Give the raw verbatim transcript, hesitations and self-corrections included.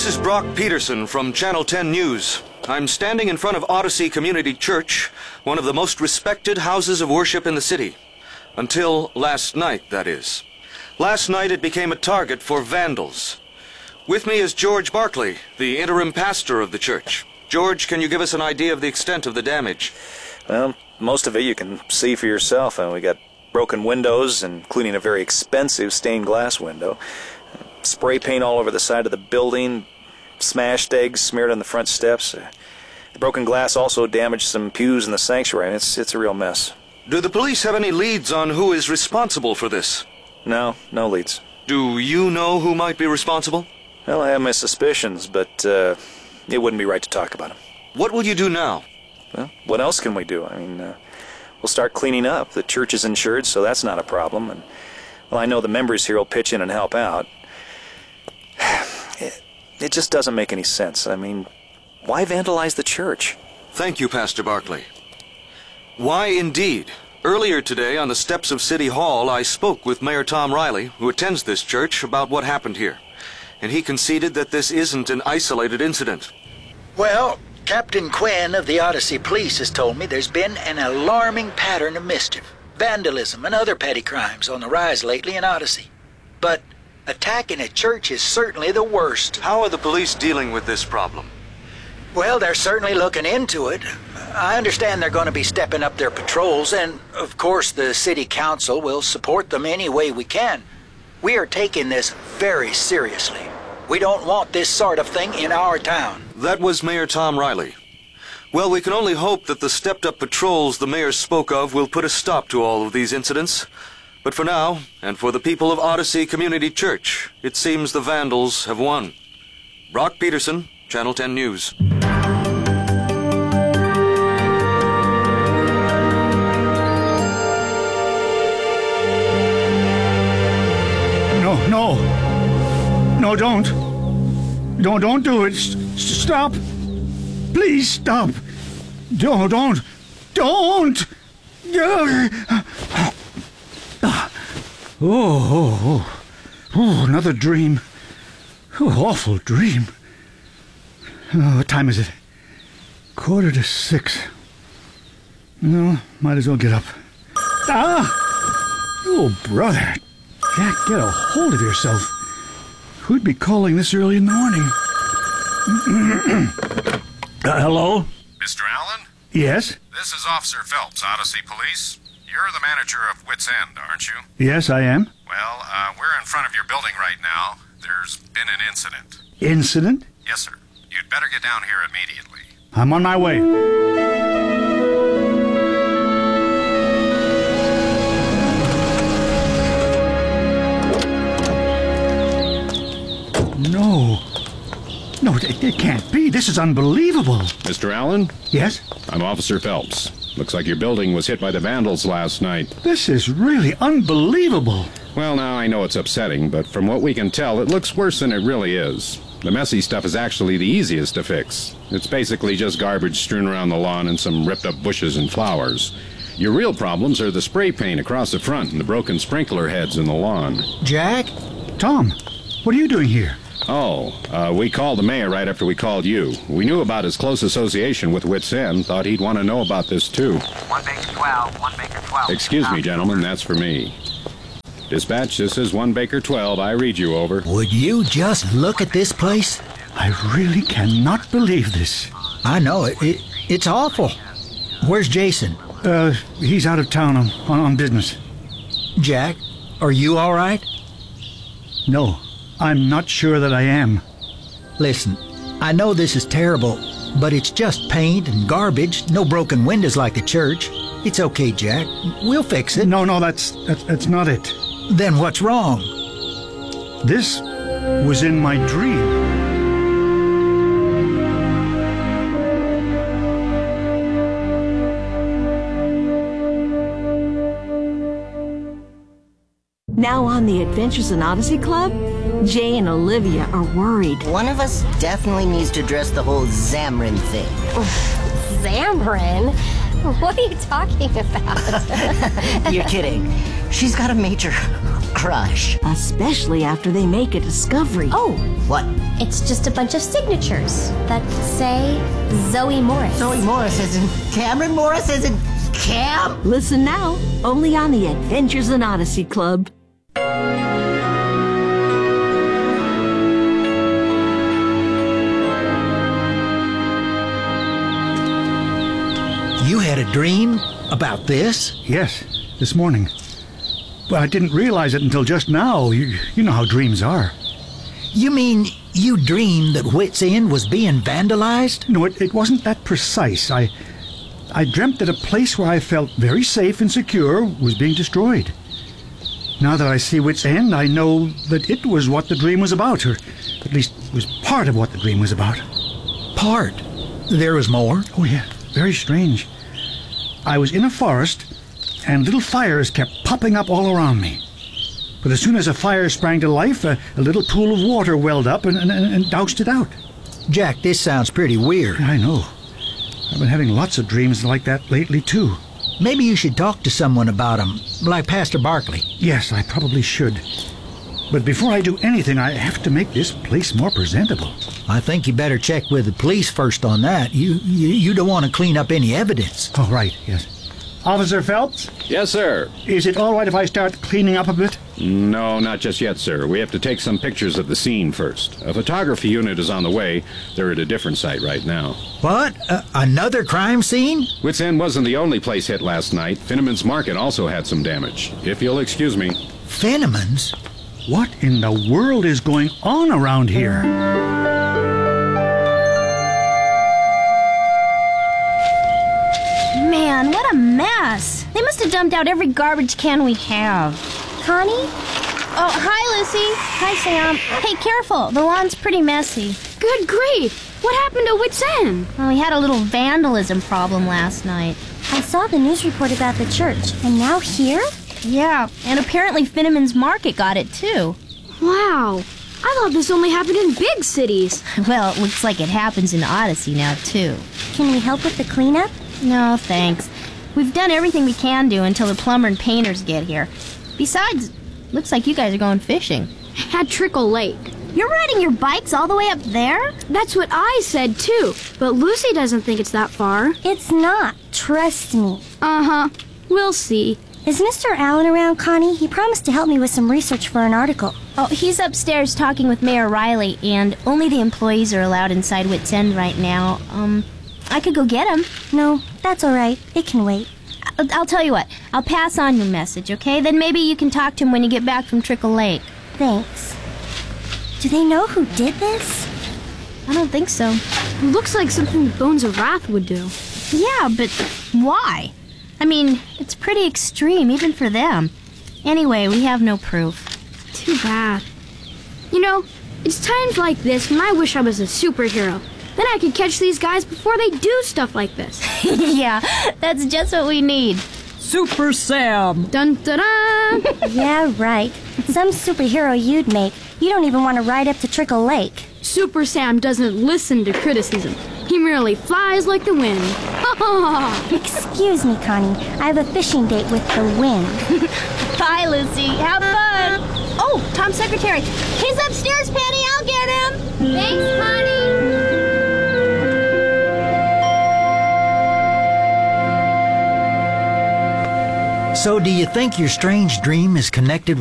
This is Brock Peterson from Channel ten News. I'm standing in front of Odyssey Community Church, one of the most respected houses of worship in the city. Until last night, that is. Last night it became a target for vandals. With me is George Barkley, the interim pastor of the church. George, can you give us an idea of the extent of the damage? Well, most of it you can see for yourself. Uh, we got broken windows, including a very expensive stained glass window. Spray paint all over the side of the building, smashed eggs smeared on the front steps. Uh, the broken glass also damaged some pews in the sanctuary, and it's, it's a real mess. Do the police have any leads on who is responsible for this? No, no leads. Do you know who might be responsible? Well, I have my suspicions, but uh, it wouldn't be right to talk about them. What will you do now? Well, what else can we do? I mean, uh, we'll start cleaning up. The church is insured, so that's not a problem. And, well, I know the members here will pitch in and help out. It, it just doesn't make any sense. I mean, why vandalize the church? Thank you, Pastor Barkley. Why indeed? Earlier today, on the steps of City Hall, I spoke with Mayor Tom Riley, who attends this church, about what happened here. And he conceded that this isn't an isolated incident. Well, Captain Quinn of the Odyssey Police has told me there's been an alarming pattern of mischief, vandalism, and other petty crimes on the rise lately in Odyssey. But attacking a church is certainly the worst. How are the police dealing with this problem? Well, they're certainly looking into it. I understand they're going to be stepping up their patrols, and of course the city council will support them any way we can. We are taking this very seriously. We don't want this sort of thing in our town. That was Mayor Tom Riley. Well, we can only hope that the stepped-up patrols the mayor spoke of will put a stop to all of these incidents. But for now, and for the people of Odyssey Community Church, it seems the vandals have won. Brock Peterson, Channel ten News. No, no. No, don't. No, don't do it. S- stop. Please stop. Don't, don't. Don't. Oh, oh, oh. Oh, another dream. Oh, awful dream. Oh, what time is it? Quarter to six. No, might as well get up. Ah! Oh, brother. Jack, get a hold of yourself. Who'd be calling this early in the morning? uh, hello? Mister Allen? Yes? This is Officer Phelps, Odyssey Police. You're the manager of Wits End, aren't you? Yes, I am. Well, uh, we're in front of your building right now. There's been an incident. Incident? Yes, sir. You'd better get down here immediately. I'm on my way. No. No, it, it can't be. This is unbelievable. Mister Allen? Yes? I'm Officer Phelps. Looks like your building was hit by the vandals last night. This is really unbelievable. Well, now, I know it's upsetting, but from what we can tell, it looks worse than it really is. The messy stuff is actually the easiest to fix. It's basically just garbage strewn around the lawn and some ripped-up bushes and flowers. Your real problems are the spray paint across the front and the broken sprinkler heads in the lawn. Jack? Tom, what are you doing here? Oh, uh, we called the mayor right after we called you. We knew about his close association with Wits End, thought he'd want to know about this too. One Baker twelve, one Baker twelve. Excuse me, gentlemen, that's for me. Dispatch, this is one Baker twelve. I read you over. Would you just look at this place? I really cannot believe this. I know it. it it's awful. Where's Jason? Uh, he's out of town on, on, on business. Jack, are you all right? No, I'm not sure that I am. Listen, I know this is terrible, but it's just paint and garbage, no broken windows like the church. It's okay, Jack. We'll fix it. No, no, that's, that's, that's not it. Then what's wrong? This was in my dream. Now on the Adventures in Odyssey Club, Jay and Olivia are worried. One of us definitely needs to address the whole Zamrin thing. Zamrin? What are you talking about? You're kidding. She's got a major crush. Especially after they make a discovery. Oh, What? it's just a bunch of signatures that say Zoe Morris. Zoe Morris isn't Cameron Morris isn't Cam? Listen now, only on the Adventures in Odyssey Club. You had a dream about this? Yes, this morning. But I didn't realize it until just now. You, you know how dreams are. You mean you dreamed that Wits End was being vandalized? No, it, it wasn't that precise. I, I dreamt that a place where I felt very safe and secure was being destroyed. Now that I see Wits End, I know that it was what the dream was about, or at least was part of what the dream was about. Part? There was more? Oh, yeah, very strange. I was in a forest, and little fires kept popping up all around me. But as soon as a fire sprang to life, a, a little pool of water welled up and, and, and doused it out. Jack, this sounds pretty weird. I know. I've been having lots of dreams like that lately, too. Maybe you should talk to someone about them, like Pastor Barkley. Yes, I probably should. But before I do anything, I have to make this place more presentable. I think you better check with the police first on that. You you, you don't want to clean up any evidence. Oh, right, yes. Officer Phelps, Yes, sir. is it all right if I start cleaning up a bit? No, not just yet, sir. We have to take some pictures of the scene first. A photography unit is on the way. They're at a different site right now. What? Uh, another crime scene? Wits End wasn't the only place hit last night. Finneman's Market also had some damage. If you'll excuse me. Fenneman's? What in the world is going on around here? Man, what a mess. They must have dumped out every garbage can we have. Connie? Oh, hi, Lucy. Hi, Sam. Hey, careful. The lawn's pretty messy. Good grief. What happened to Wits End? Well, we had a little vandalism problem last night. I saw the news report about the church, and now here? Yeah, and apparently Finneman's Market got it, too. Wow. I thought this only happened in big cities. Well, it looks like it happens in Odyssey now, too. Can we help with the cleanup? No, thanks. We've done everything we can do until the plumber and painters get here. Besides, looks like you guys are going fishing. At Trickle Lake. You're riding your bikes all the way up there? That's what I said, too. But Lucy doesn't think it's that far. It's not. Trust me. Uh-huh. We'll see. Is Mister Allen around, Connie? He promised to help me with some research for an article. Oh, he's upstairs talking with Mayor Riley, and only the employees are allowed inside Wits End right now. Um, I could go get him. No, that's all right. It can wait. I'll, I'll tell you what. I'll pass on your message, okay? Then maybe you can talk to him when you get back from Trickle Lake. Thanks. Do they know who did this? I don't think so. It looks like something the Bones of Wrath would do. Yeah, but why? I mean, it's pretty extreme, even for them. Anyway, we have no proof. Too bad. You know, it's times like this when I wish I was a superhero. Then I could catch these guys before they do stuff like this. Yeah, that's just what we need. Super Sam! Dun dun dun! Yeah, right. Some superhero you'd make. You don't even want to ride up to Trickle Lake. Super Sam doesn't listen to criticism. He merely flies like the wind. Ha ha! Excuse me, Connie. I have a fishing date with the wind. Bye, Lucy. Have fun. Oh, Tom's secretary. He's upstairs, Penny. I'll get him. Thanks, honey. So do you think your strange dream is connected